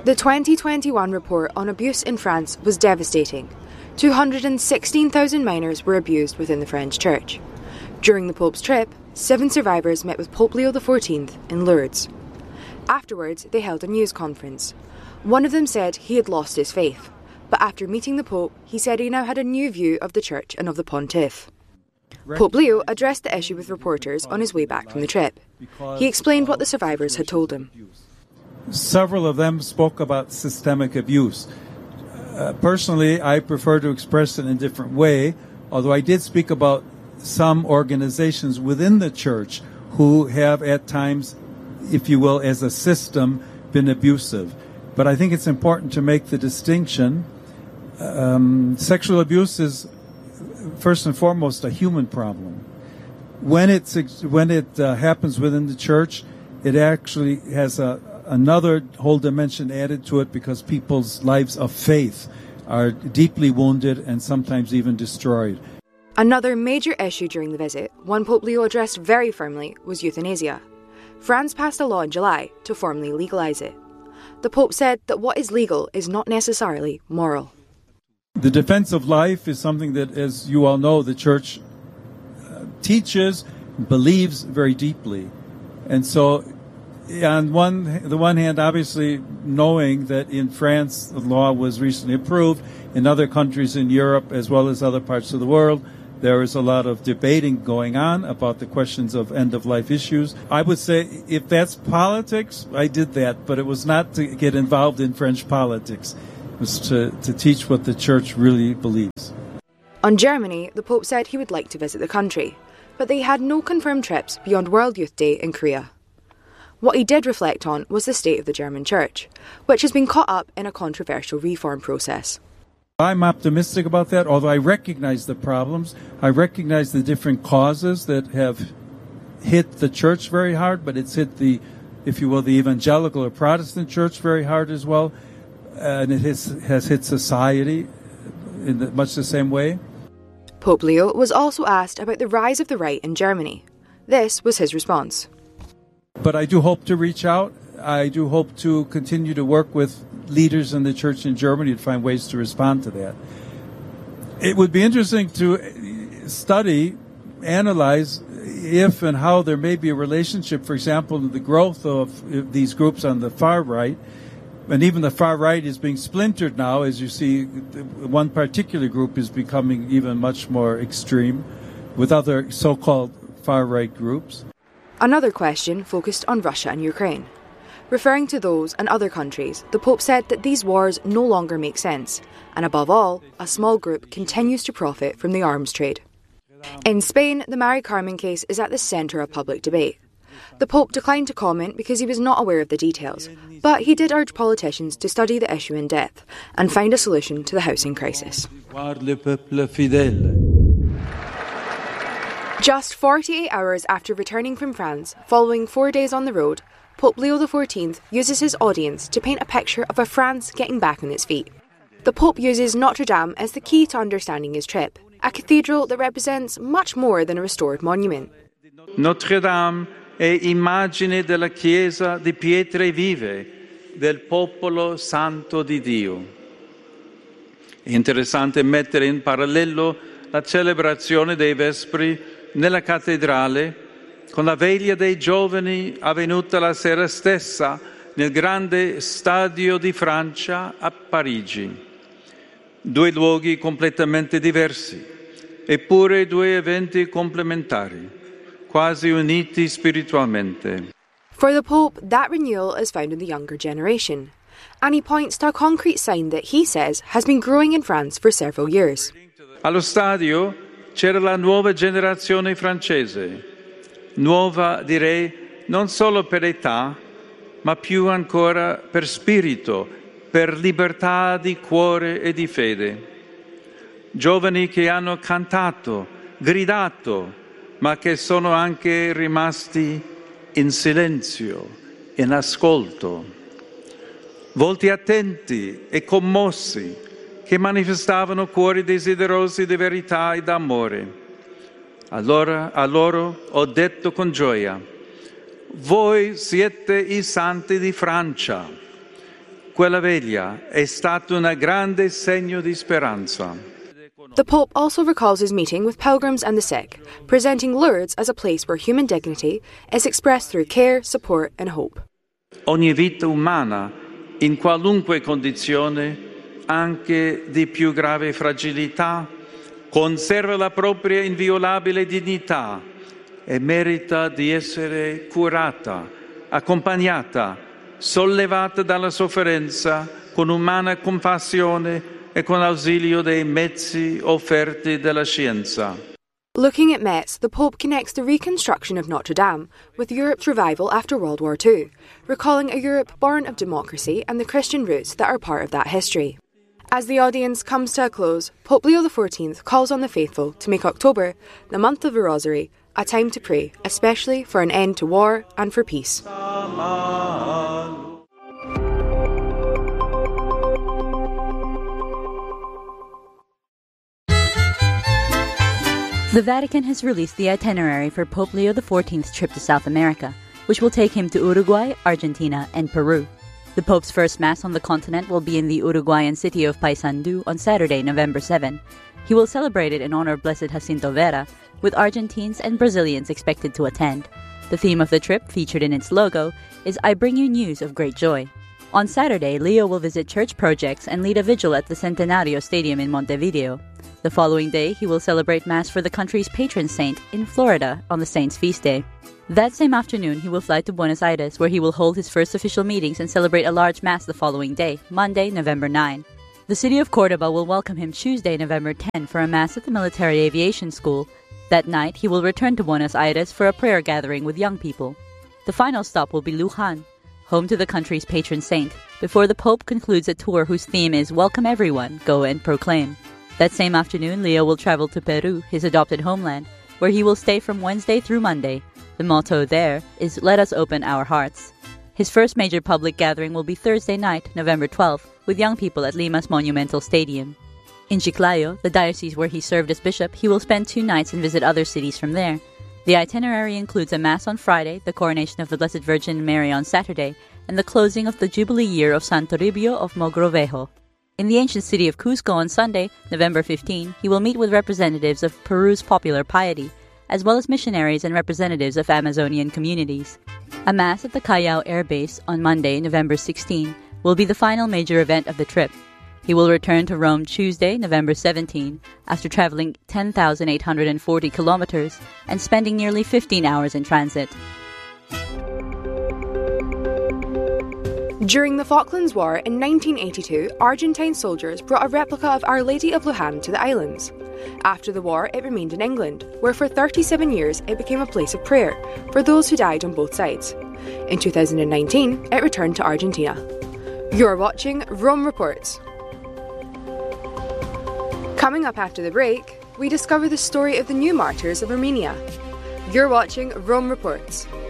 The 2021 report on abuse in France was devastating. 216,000 minors were abused within the French church. During the Pope's trip, 7 survivors met with Pope Leo XIV in Lourdes. Afterwards, they held a news conference. One of them said he had lost his faith, but after meeting the Pope, he said he now had a new view of the Church and of the Pontiff. Pope Leo addressed the issue with reporters on his way back from the trip. He explained what the survivors had told him. Several of them spoke about systemic abuse. Personally, I prefer to express it in a different way, although I did speak about some organizations within the Church who have at times, if you will, as a system, been abusive. But I think it's important to make the distinction. Sexual abuse is, first and foremost, a human problem. When it happens within the Church, it actually has another whole dimension added to it because people's lives of faith are deeply wounded and sometimes even destroyed. Another major issue during the visit, one Pope Leo addressed very firmly, was euthanasia. France passed a law in July to formally legalise it. The Pope said that what is legal is not necessarily moral. The defense of life is something that, as you all know, the Church teaches, believes very deeply. And so, on the one hand, obviously, knowing that in France the law was recently approved, in other countries in Europe as well as other parts of the world, there is a lot of debating going on about the questions of end-of-life issues. I would say if that's politics, I did that, but it was not to get involved in French politics. It was to teach what the Church really believes. On Germany, the Pope said he would like to visit the country, but they had no confirmed trips beyond World Youth Day in Korea. What he did reflect on was the state of the German Church, which has been caught up in a controversial reform process. I'm optimistic about that, although I recognize the problems. I recognize the different causes that have hit the Church very hard, but it's hit the, if you will, the evangelical or Protestant Church very hard as well. And it has hit society in much the same way. Pope Leo was also asked about the rise of the right in Germany. This was his response. But I do hope to reach out. I do hope to continue to work with leaders in the Church in Germany to find ways to respond to that. It would be interesting to study, analyze if and how there may be a relationship, for example, to the growth of these groups on the far right. And even the far right is being splintered now, as you see, one particular group is becoming even much more extreme with other so-called far right groups. Another question focused on Russia and Ukraine. Referring to those and other countries, the Pope said that these wars no longer make sense, and above all, a small group continues to profit from the arms trade. In Spain, the Mari Carmen case is at the centre of public debate. The Pope declined to comment because he was not aware of the details, but he did urge politicians to study the issue in depth and find a solution to the housing crisis. Just 48 hours after returning from France, following 4 days on the road, Pope Leo XIV uses his audience to paint a picture of a France getting back on its feet. The Pope uses Notre Dame as the key to understanding his trip, a cathedral that represents much more than a restored monument. Notre Dame è immagine della Chiesa di pietre vive, del popolo santo di Dio. È interessante mettere in parallelo la celebrazione dei Vespri nella cattedrale con la veglia dei giovani avvenuta la sera stessa nel grande stadio di Francia a Parigi. 2 luoghi completamente diversi, eppure 2 eventi complementari, quasi uniti spiritualmente. For the Pope, that renewal is found in the younger generation, and he points to a concrete sign that he says has been growing in France for several years. Allo stadio c'era la nuova generazione francese, nuova direi non solo per età, ma più ancora per spirito, per libertà di cuore e di fede. Giovani che hanno cantato, gridato, ma che sono anche rimasti in silenzio, in ascolto. Volti attenti e commossi, che manifestavano cuori desiderosi di verità e d'amore. Allora a loro ho detto con gioia: voi siete i santi di Francia. quella veglia è stato un grande segno di speranza. The Pope also recalls his meeting with pilgrims and the sick, presenting Lourdes as a place where human dignity is expressed through care, support and hope. Ogni vita umana, in qualunque condizione, anche di più grave fragilità, conserva la propria inviolabile dignità e merita di essere curata, accompagnata, sollevata dalla sofferenza con umana compassione e con l'ausilio dei mezzi offerti dalla scienza. Looking at Metz, the Pope connects the reconstruction of Notre Dame with Europe's revival after World War II, recalling a Europe born of democracy and the Christian roots that are part of that history. As the audience comes to a close, Pope Leo XIV calls on the faithful to make October, the month of the Rosary, a time to pray, especially for an end to war and for peace. The Vatican has released the itinerary for Pope Leo XIV's trip to South America, which will take him to Uruguay, Argentina, and Peru. The Pope's first Mass on the continent will be in the Uruguayan city of Paysandú on Saturday, November 7. He will celebrate it in honor of Blessed Jacinto Vera, with Argentines and Brazilians expected to attend. The theme of the trip, featured in its logo, is I Bring You News of Great Joy. On Saturday, Leo will visit church projects and lead a vigil at the Centenario Stadium in Montevideo. The following day, he will celebrate Mass for the country's patron saint in Florida on the saint's feast day. That same afternoon, he will fly to Buenos Aires, where he will hold his first official meetings and celebrate a large Mass the following day, Monday, November 9. The city of Córdoba will welcome him Tuesday, November 10 for a Mass at the Military Aviation School. That night, he will return to Buenos Aires for a prayer gathering with young people. The final stop will be Luján, home to the country's patron saint, before the Pope concludes a tour whose theme is Welcome Everyone, Go and Proclaim. That same afternoon, Leo will travel to Peru, his adopted homeland, where he will stay from Wednesday through Monday. The motto there is Let Us Open Our Hearts. His first major public gathering will be Thursday night, November 12, with young people at Lima's Monumental Stadium. In Chiclayo, the diocese where he served as bishop, he will spend 2 nights and visit other cities from there. The itinerary includes a Mass on Friday, the coronation of the Blessed Virgin Mary on Saturday, and the closing of the Jubilee year of San Toribio of Mogrovejo. In the ancient city of Cusco on Sunday, November 15, he will meet with representatives of Peru's popular piety, as well as missionaries and representatives of Amazonian communities. A Mass at the Callao Air Base on Monday, November 16, will be the final major event of the trip. He will return to Rome Tuesday, November 17, after traveling 10,840 kilometers and spending nearly 15 hours in transit. During the Falklands War in 1982, Argentine soldiers brought a replica of Our Lady of Luján to the islands. After the war, it remained in England, where for 37 years it became a place of prayer for those who died on both sides. In 2019, it returned to Argentina. You're watching Rome Reports. Coming up after the break, we discover the story of the new martyrs of Armenia. You're watching Rome Reports.